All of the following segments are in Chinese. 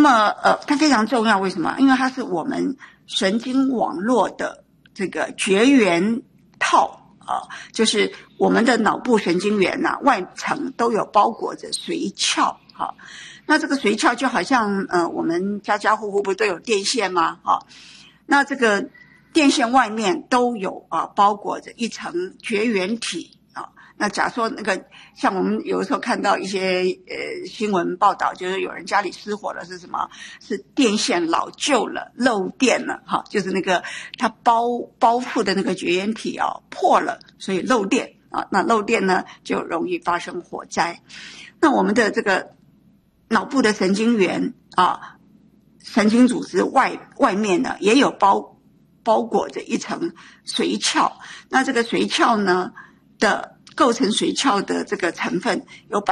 么它非常重要，为什么？因为它是我们神经网络的这个绝缘套就是我们的脑部神经元外层都有包裹着髓鞘那这个髓鞘就好像我们家家户户不都有电线吗那这个电线外面都有包裹着一层绝缘体那假说那个像我们有的时候看到一些新闻报道，就是有人家里失火了，是什么？是电线老旧了，漏电了就是那个它包覆的那个绝缘体破了，所以漏电那漏电呢就容易发生火灾。那我们的这个脑部的神经元神经组织外面呢也有包裹着一层髓鞘，那这个髓鞘呢的构成髓鞘的这个成分有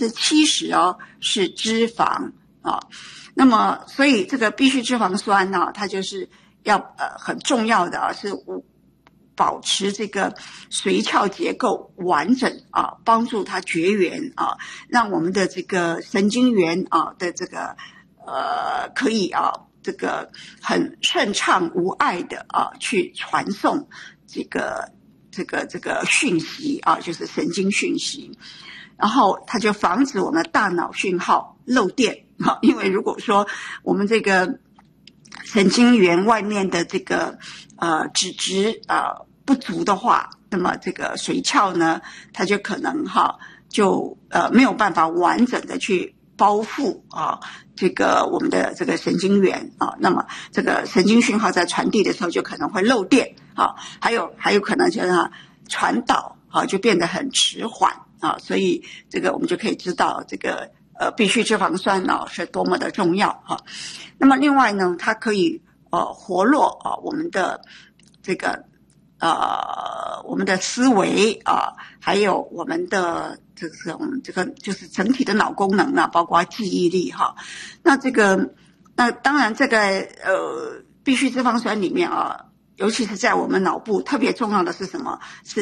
70% 是脂肪那么所以这个必需脂肪酸它就是要很重要的是保持这个髓鞘结构完整帮助它绝缘让我们的这个神经元的这个可以这个很顺畅无碍的去传送这个讯息就是神经讯息，然后它就防止我们的大脑讯号漏电因为如果说我们这个神经元外面的这个脂质不足的话，那么这个髓鞘呢它就可能就没有办法完整的去包覆这个我们的这个神经元那么这个神经讯号在传递的时候就可能会漏电还有可能就是传导就变得很迟缓所以这个我们就可以知道这个必需脂肪酸是多么的重要那么另外呢它可以活络我们的这个我们的思维还有我们的这个就是整体的脑功能包括记忆力那当然这个必需脂肪酸里面尤其是在我们脑部特别重要的是什么？是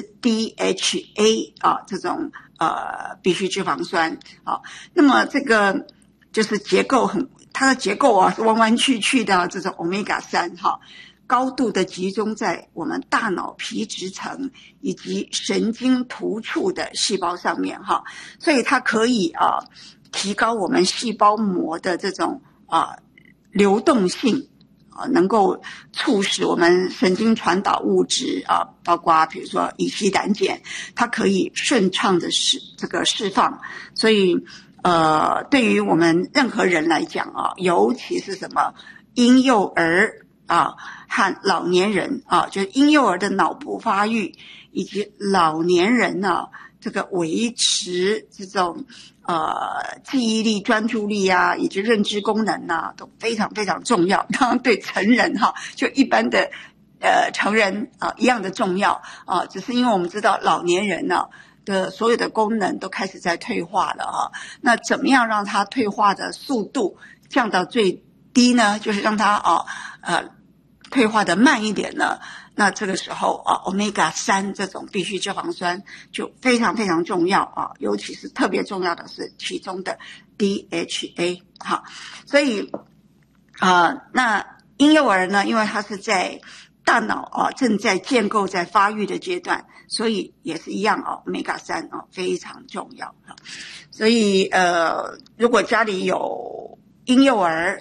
DHA 这种必需脂肪酸那么这个就是它的结构是弯弯曲曲的这种 omega 3高度的集中在我们大脑皮质层以及神经突触的细胞上面所以它可以提高我们细胞膜的这种流动性能够促使我们神经传导物质包括比如说乙烯胆碱它可以顺畅的释放所以对于我们任何人来讲尤其是什么婴幼儿和老年人就是婴幼儿的脑部发育以及老年人这个维持这种记忆力专注力以及认知功能都非常非常重要当然对成人就一般的成人一样的重要只是因为我们知道老年人的所有的功能都开始在退化了那怎么样让它退化的速度降到最低呢？就是让它退化的慢一点呢那这个时候omega 3这种必需脂肪酸就非常非常重要尤其是特别重要的是其中的 DHA 所以那婴幼儿呢因为它是在大脑正在建构在发育的阶段所以也是一样omega 3非常重要所以如果家里有婴幼儿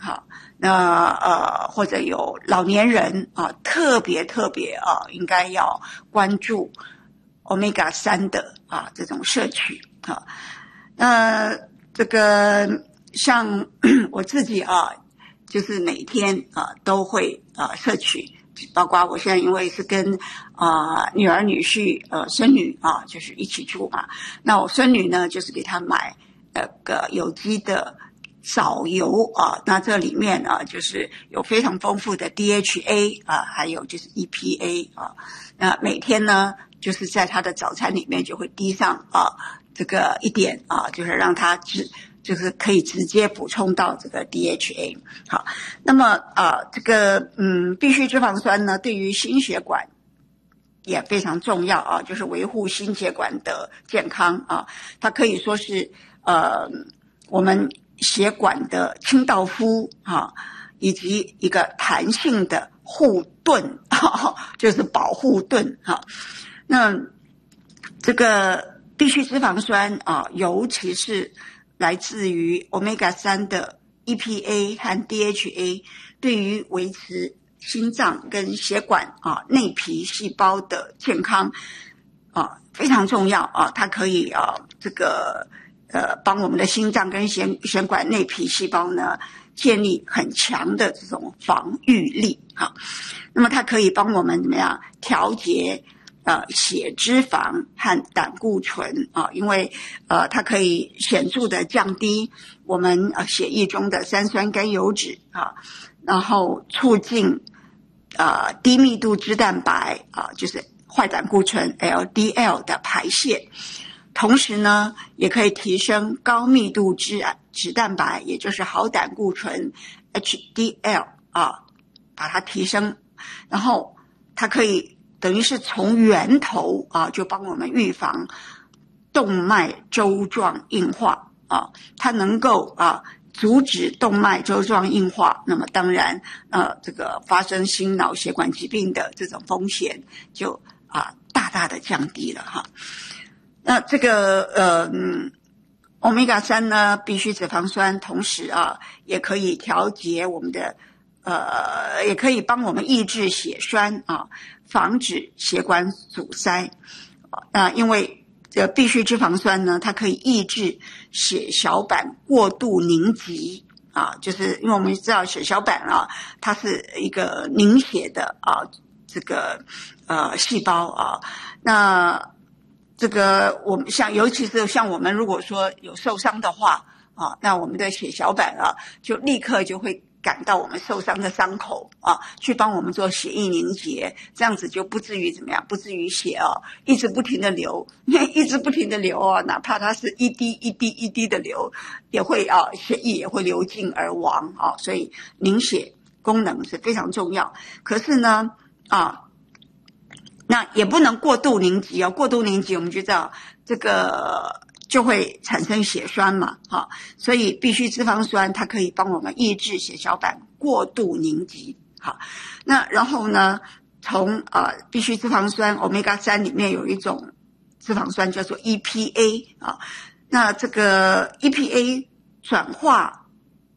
那或者有老年人特别应该要关注 omega 3的这种摄取这个像我自己就是每天都会摄取包括我现在因为是跟女儿女婿孙女就是一起住嘛那我孙女呢就是给她买个有机的藻油那这里面就是有非常丰富的 DHA 还有就是 EPA 那每天呢就是在他的早餐里面就会滴上这个一点就是让他就是可以直接补充到这个 DHA 好那么这个必需脂肪酸呢对于心血管也非常重要就是维护心血管的健康它可以说是我们血管的清道夫以及一个弹性的护盾就是保护盾那这个必需脂肪酸尤其是来自于 Omega-3 的 EPA 和 DHA， 对于维持心脏跟血管内皮细胞的健康非常重要它可以这个帮我们的心脏跟血管内皮细胞呢建立很强的这种防御力那么它可以帮我们怎么样调节血脂肪和胆固醇因为它可以显著的降低我们血液中的三酸甘油酯然后促进低密度脂蛋白就是坏胆固醇 LDL 的排泄，同时呢也可以提升高密度脂蛋白，也就是好胆固醇 HDL 把它提升，然后它可以等于是从源头就帮我们预防动脉粥状硬化它能够阻止动脉粥状硬化，那么当然这个发生心脑血管疾病的这种风险就大大的降低了那这个Omega-3 呢必需脂肪酸，同时也可以调节我们的也可以帮我们抑制血栓防止血管阻塞因为这必需脂肪酸呢它可以抑制血小板过度凝集就是因为我们知道血小板它是一个凝血的这个细胞那这个我们尤其是像我们如果说有受伤的话那我们的血小板就立刻就会赶到我们受伤的伤口去帮我们做血液凝结，这样子就不至于怎么样，不至于血一直不停的流，一直不停的流哪怕它是一滴一滴一滴的流，也会血液也会流尽而亡所以凝血功能是非常重要。可是呢那也不能过度凝集过度凝集我们就知道这个就会产生血栓嘛所以必需脂肪酸它可以帮我们抑制血小板过度凝集那然后呢从必需脂肪酸 Omega-3 里面有一种脂肪酸叫做 EPA 那这个 EPA 转化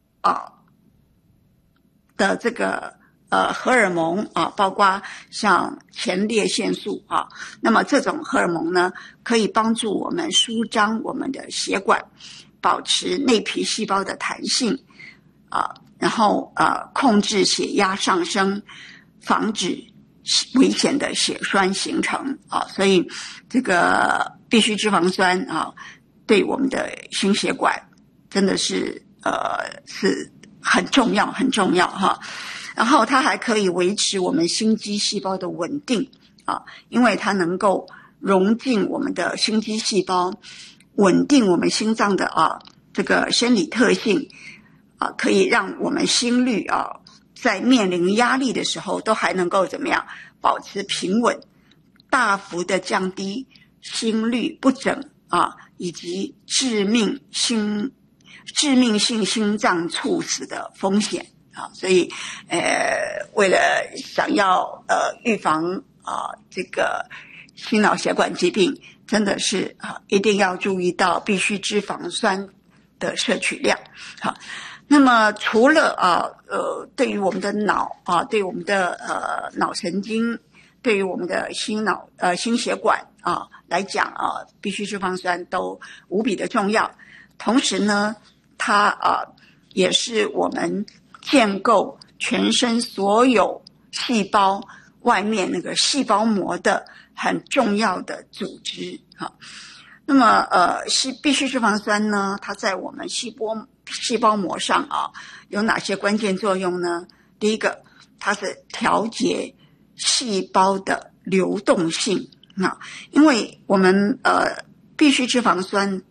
的这个荷尔蒙包括像前列腺素那么这种荷尔蒙呢可以帮助我们舒张我们的血管，保持内皮细胞的弹性然后控制血压上升，防止危险的血栓形成所以这个必需脂肪酸对我们的心血管真的是是很重要很重要然后它还可以维持我们心肌细胞的稳定因为它能够融进我们的心肌细胞，稳定我们心脏的这个生理特性可以让我们心率在面临压力的时候都还能够怎么样保持平稳，大幅的降低心律不整以及致命性心脏猝死的风险所以为了想要预防这个心脑血管疾病，真的是一定要注意到必需脂肪酸的摄取量那么除了对于我们的脑对于我们的脑神经，对于我们的心血管来讲必需脂肪酸都无比的重要，同时呢它也是我们建构全身所有细胞外面那个细胞膜的很重要的组织那么必需脂肪酸呢它在我们细胞膜上有哪些关键作用呢？第一个，它是调节细胞的流动性因为我们必需脂肪酸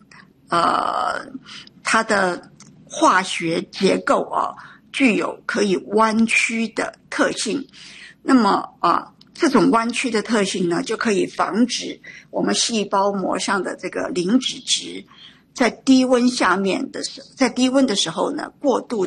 它的化学结构具有可以弯曲的特性，那么这种弯曲的特性呢就可以防止我们细胞膜上的这个磷脂质在低温下面的时，在低温的时候呢，过度